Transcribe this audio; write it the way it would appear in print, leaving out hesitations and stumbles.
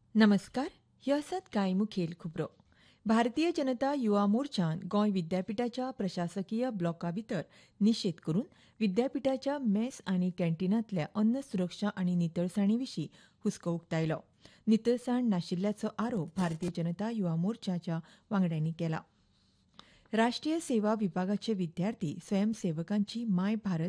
नमस्कार. ह्यो आसात कांय मुखेल खबरो. भारतीय जनता युवा मोर्चान गोंय विद्यापीठाच्या प्रशासकीय ब्लॉका भितर निशेध करून विद्यापीठाच्या मेस आनी कॅन्टीनांतल्या अन्न सुरक्षा आनी नितळसाणी विशीं हुस्को उक्तायलो. नितळसाण नाशिल्ल्याचो आरोप भारतीय जनता युवा मोर्चाच्या वांगड्यांनी केला. राष्ट्रीय सेवा विभागाचे विद्यार्थी स्वयंसेवकांची माय भारत